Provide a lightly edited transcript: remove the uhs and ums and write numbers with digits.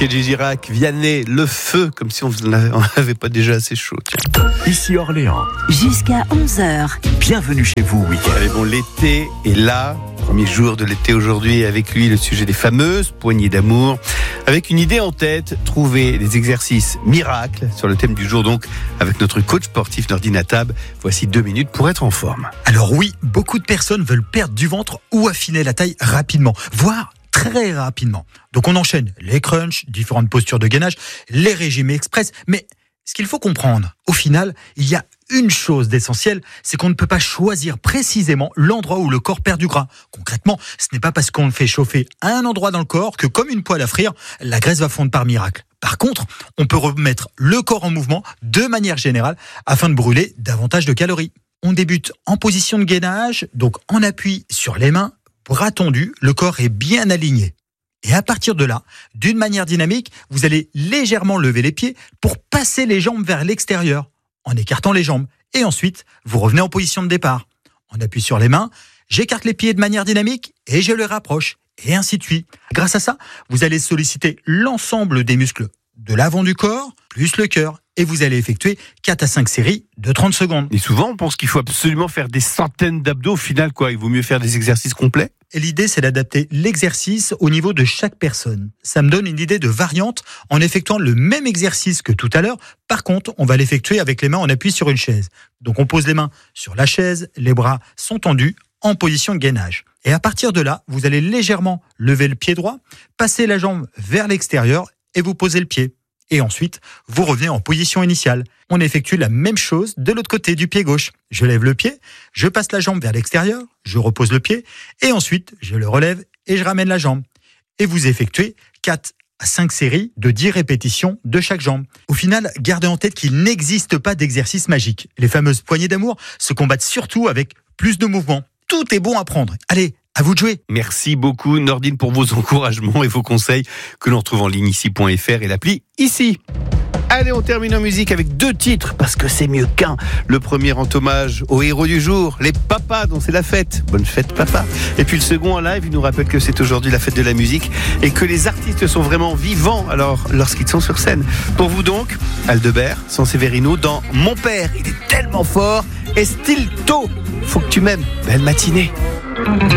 KG Girac, Vianney, le feu, comme si on n'avait pas déjà assez chaud. Tiens. Ici Orléans. Jusqu'à 11h. Bienvenue chez vous, week-end. Allez, bon, l'été est là. Premier jour de l'été aujourd'hui, avec lui le sujet des fameuses poignées d'amour. Avec une idée en tête, trouver des exercices miracles sur le thème du jour, donc avec notre coach sportif Nordine Atab. Voici 2 minutes pour être en forme. Alors oui, beaucoup de personnes veulent perdre du ventre ou affiner la taille rapidement, voire très rapidement. Donc on enchaîne les crunchs, différentes postures de gainage, les régimes express, mais ce qu'il faut comprendre, au final, il y a une chose d'essentielle, c'est qu'on ne peut pas choisir précisément l'endroit où le corps perd du gras. Concrètement, ce n'est pas parce qu'on le fait chauffer à un endroit dans le corps que, comme une poêle à frire, la graisse va fondre par miracle. Par contre, on peut remettre le corps en mouvement de manière générale afin de brûler davantage de calories. On débute en position de gainage, donc en appui sur les mains, bras tendus, le corps est bien aligné. Et à partir de là, d'une manière dynamique, vous allez légèrement lever les pieds pour passer les jambes vers l'extérieur, en écartant les jambes. Et ensuite, vous revenez en position de départ. On appuie sur les mains, j'écarte les pieds de manière dynamique et je les rapproche. Et ainsi de suite. Grâce à ça, vous allez solliciter l'ensemble des muscles de l'avant du corps, plus le cœur. Et vous allez effectuer 4 à 5 séries de 30 secondes. Et souvent, on pense qu'il faut absolument faire des centaines d'abdos. Au final, quoi, il vaut mieux faire des exercices complets. Et l'idée, c'est d'adapter l'exercice au niveau de chaque personne. Ça me donne une idée de variante en effectuant le même exercice que tout à l'heure. Par contre, on va l'effectuer avec les mains en appui sur une chaise. Donc on pose les mains sur la chaise, les bras sont tendus en position de gainage. Et à partir de là, vous allez légèrement lever le pied droit, passer la jambe vers l'extérieur et vous posez le pied. Et ensuite, vous revenez en position initiale. On effectue la même chose de l'autre côté du pied gauche. Je lève le pied, je passe la jambe vers l'extérieur, je repose le pied, et ensuite, je le relève et je ramène la jambe. Et vous effectuez 4 à 5 séries de 10 répétitions de chaque jambe. Au final, gardez en tête qu'il n'existe pas d'exercice magique. Les fameuses poignées d'amour se combattent surtout avec plus de mouvements. Tout est bon à prendre. Allez, à vous de jouer. Merci beaucoup Nordine pour vos encouragements et vos conseils que l'on retrouve en ligne ici.fr et l'appli ici. Allez, on termine en musique avec 2 titres parce que c'est mieux qu'un. Le premier en hommage aux héros du jour, les papas dont c'est la fête. Bonne fête papa. Et puis le second en live, il nous rappelle que c'est aujourd'hui la fête de la musique et que les artistes sont vraiment vivants alors lorsqu'ils sont sur scène. Pour vous donc, Aldebert, Sanseverino dans Mon père, il est tellement fort et Stilto. Faut que tu m'aimes. Belle matinée.